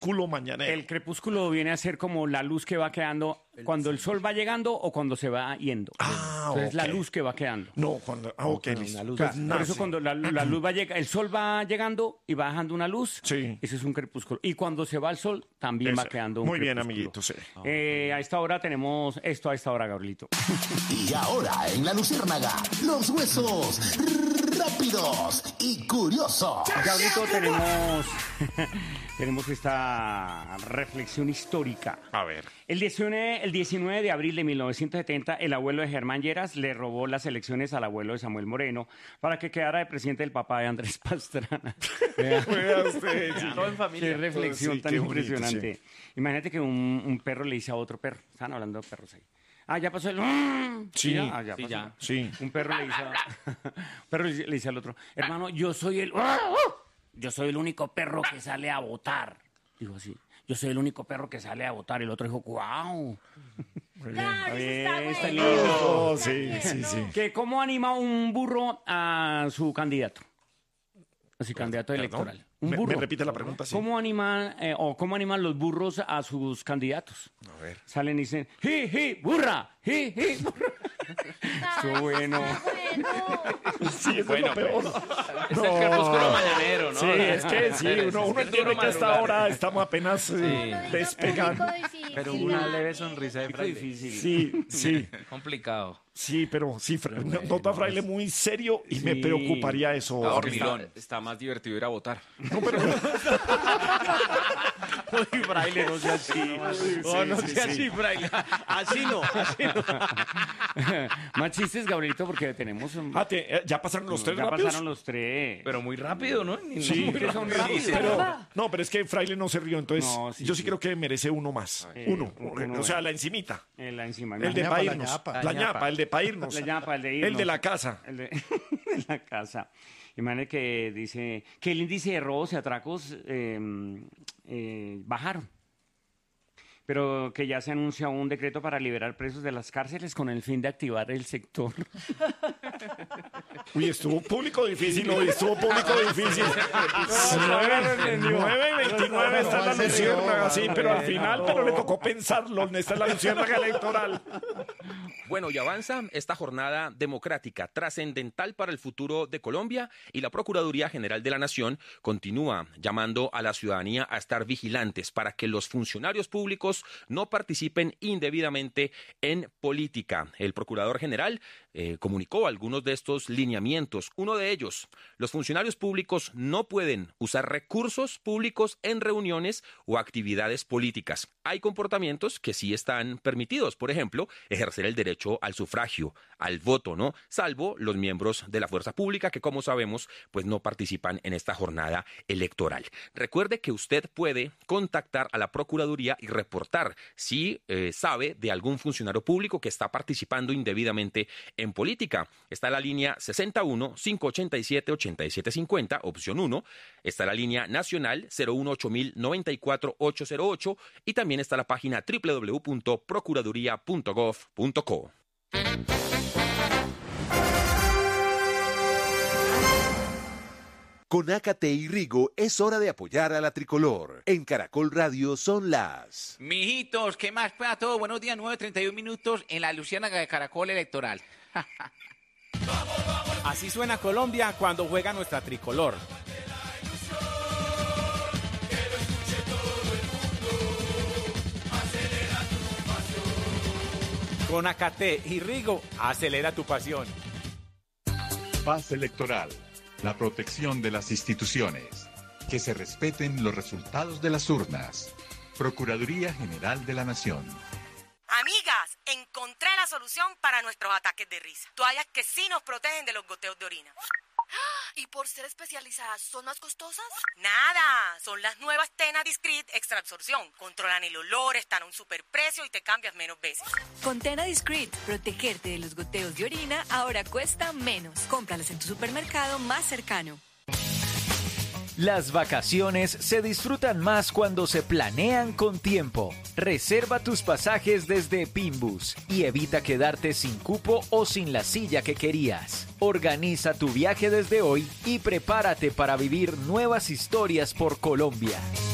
crepúsculo mañanero. El crepúsculo viene a ser como la luz que va quedando cuando el sol va llegando o cuando se va yendo. Entonces la luz que va quedando. No, cuando... ok, listo. luz. Pues Por eso cuando la luz va el sol va llegando y va dejando una luz, Sí. ese es un crepúsculo. Y cuando se va el sol, también va quedando un Muy bien, crepúsculo. amiguito, sí. A esta hora tenemos esto, Gabrielito. Y ahora en La Luciérnaga, los huesos rápidos y curiosos. Gabrielito, tenemos esta reflexión histórica. A ver. El 19 de abril de 1970, el abuelo de Germán Lleras le robó las elecciones al abuelo de Samuel Moreno para que quedara de presidente del papá de Andrés Pastrana. Vea usted, sí. Todo en familia. Qué reflexión Sí, tan qué bonito, impresionante. Imagínate que un perro le dice a otro perro. Estaban hablando de perros ahí. Ya pasó el... Sí, ya sí, pasó. ya. Sí. Un perro le dice, le dice al otro, hermano, yo soy el único perro que sale a votar. Dijo así, yo soy el único perro que sale a votar. Y el otro dijo, wow. Claro, eso Está está lindo. Oh, sí. Que ¿cómo anima un burro a su candidato? A su candidato Perdón. electoral. Un ¿Me burro. repite la pregunta? Sí. ¿Cómo animan los burros a sus candidatos? A ver. Salen y dicen, ¡ji, burra! ¡Ji, burra! Estuvo bueno. Sí, eso es lo peor. Es el crepúsculo mañanero, ¿no? Sí, es que sí, uno entiende que hasta ahora estamos apenas despegando. Pero una leve sonrisa de fraile. Difícil. Sí. Complicado. Sí, pero sí, nota Fraile muy serio y me preocuparía eso. Está más divertido ir a votar. Uy, Fraile, no sea así. No sea así, Fraile. Así no. Más chistes, Gabrielito, porque tenemos... ¿Ya pasaron los tres ya rápidos? pasaron los tres. Pero muy rápido, ¿no? Sí, que son rápidos. pero es que Fraile no se rió, entonces No, sí, yo sí sí. creo que merece uno más. Uno, o sea, la encimita. La encima. El de ñapa, pa' la irnos. ñapa. La ñapa, el de pa' irnos. La ñapa, el de irnos. El de la casa. El de la casa. Imagínate que dice que el índice de robos y atracos bajaron. Pero que ya se anuncia un decreto para liberar presos de las cárceles con el fin de activar el sector. Uy, estuvo público difícil hoy, estuvo público difícil. 9:29 está la luciérnaga, sí, pero al final, pero le tocó pensarlo, esta es la luciérnaga electoral. Bueno, y avanza esta jornada democrática trascendental para el futuro de Colombia y la Procuraduría General de la Nación continúa llamando a la ciudadanía a estar vigilantes para que los funcionarios públicos no participen indebidamente en política. El Procurador General comunicó algunos de estos lineamientos. Uno de ellos, los funcionarios públicos no pueden usar recursos públicos en reuniones o actividades políticas. Hay comportamientos que sí están permitidos, por ejemplo, ejercer el derecho al sufragio, al voto, ¿no? Salvo los miembros de la fuerza pública que, como sabemos, pues no participan en esta jornada electoral. Recuerde que usted puede contactar a la Procuraduría y reportar si sabe de algún funcionario público que está participando indebidamente en política. Está la línea 61-587-8750, opción 1. Está la línea nacional 018-094-808 y también está la página www.procuraduría.gov.co. Con Ácate y Rigo es hora de apoyar a la tricolor. En Caracol Radio son las... Mijitos, ¿qué más para todo? Buenos días, 9:31 minutos en la Luciérnaga de Caracol Electoral. Así suena Colombia cuando juega nuestra tricolor. Con Ácate y Rigo, acelera tu pasión. Paz electoral. La protección de las instituciones. Que se respeten los resultados de las urnas. Procuraduría General de la Nación. Amigas, encontré la solución para nuestros ataques de risa. Toallas que sí nos protegen de los goteos de orina. ¿Y por ser especializadas son más costosas? Nada, son las nuevas Tena Discreet Extra Absorción. Controlan el olor, están a un superprecio y te cambias menos veces. Con Tena Discreet, protegerte de los goteos de orina ahora cuesta menos. Cómpralas en tu supermercado más cercano. Las vacaciones se disfrutan más cuando se planean con tiempo. Reserva tus pasajes desde Pinbus y evita quedarte sin cupo o sin la silla que querías. Organiza tu viaje desde hoy y prepárate para vivir nuevas historias por Colombia.